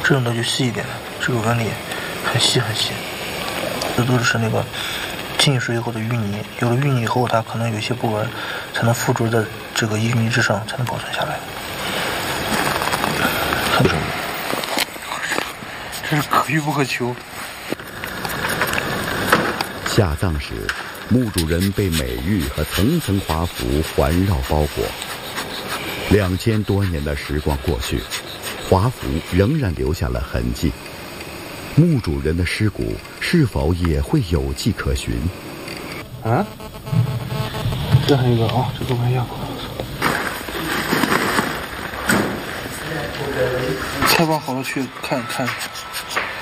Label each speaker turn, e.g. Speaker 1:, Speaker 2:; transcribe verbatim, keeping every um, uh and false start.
Speaker 1: 这种的就细一点的，这个纹理很细很细。这都是那个浸水以后的淤泥，有了淤泥以后，它可能有一些部纹才能附着在这个淤泥之上，才能保存下来。看这，这是可遇不可求。
Speaker 2: 下葬时，墓主人被美玉和层层华服环绕包裹。两千多年的时光过去，华服仍然留下了痕迹。墓主人的尸骨是否也会有迹可循？
Speaker 1: 啊，这还有一个啊，这个玩意儿，采访好了去看看一下。